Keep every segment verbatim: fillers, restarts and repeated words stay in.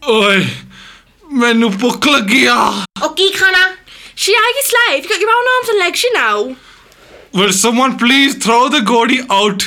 Oi, menu bukla gya. Okay, Connor. She are your slave. You got your own arms and legs, you know. Will someone please throw the Gordy out?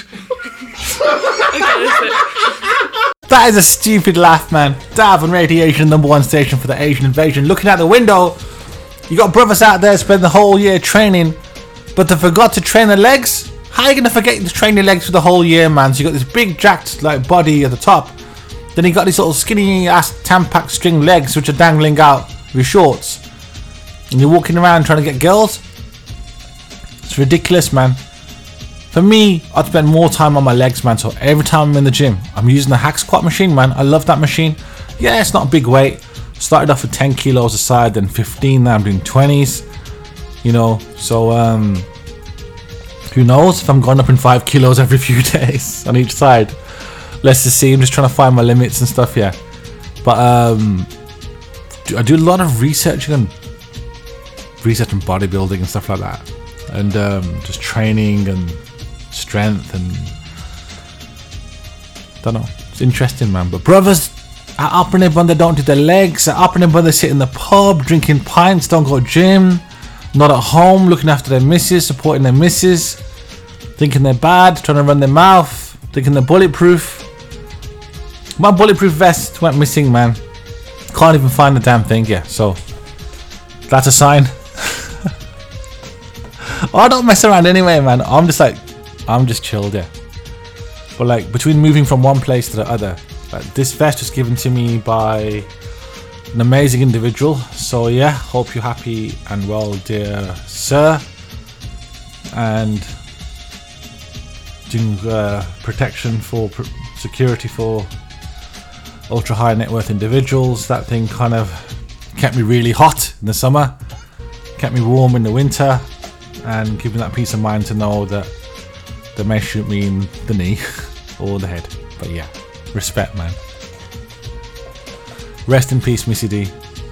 That is a stupid laugh, man. Dav on Radiation, number one station for the Asian invasion. Looking out the window, you got brothers out there spend the whole year training, but they forgot to train their legs. How are you gonna forget to train your legs for the whole year, man? So you got this big jacked like body at the top, then you got these little skinny ass Tampax string legs which are dangling out of your shorts, and you're walking around trying to get girls. It's ridiculous, man. For me, I'd spend more time on my legs, man. So every time I'm in the gym, I'm using the hack squat machine, man. I love that machine. Yeah, it's not a big weight. Started off with ten kilos a side, then fifteen. Now I'm doing twenties. You know, so um, who knows if I'm going up in five kilos every few days on each side. Let's just see. I'm just trying to find my limits and stuff, yeah. But um, I do a lot of researching and researching bodybuilding and stuff like that, and um, just training and strength and don't know. It's interesting, man. But brothers at Uppernib when they don't do their legs, at Uppernib when they sit in the pub drinking pints, don't go to gym, not at home looking after their missus, supporting their missus, thinking they're bad, trying to run their mouth, thinking they're bulletproof. My bulletproof vest went missing, man. Can't even find the damn thing. Yeah, so that's a sign. I don't mess around anyway, man. I'm just like, I'm just chilled, yeah. But like between moving from one place to the other, like this vest was given to me by an amazing individual. So yeah, hope you're happy and well, dear sir. And doing uh, protection for pr- security for ultra high net worth individuals. That thing kind of kept me really hot in the summer, kept me warm in the winter, and giving that peace of mind to know that they may shoot me in the knee or the head. But yeah, respect, man. Rest in peace, Missy D.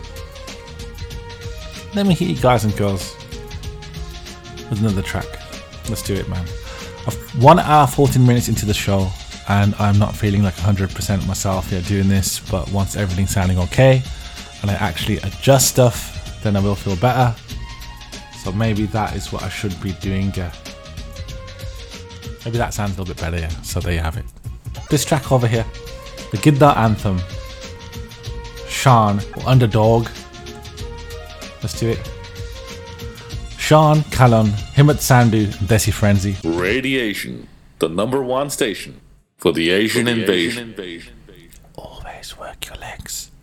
Let me hit you guys and girls with another track. Let's do it, man. I've one hour fourteen minutes into the show and I'm not feeling like one hundred percent myself yet doing this, but once everything's sounding okay and I actually adjust stuff, then I will feel better. So maybe that is what I should be doing, yeah. Maybe that sounds a little bit better, yeah. So there you have it. This track over here, the Giddar Anthem, Sean, or Underdog. Let's do it. Sean, Calon, Himmat Sandhu, and Desi Frenzy. Radiation, the number one station for the Asian, for the invasion. Asian invasion. Always work your legs.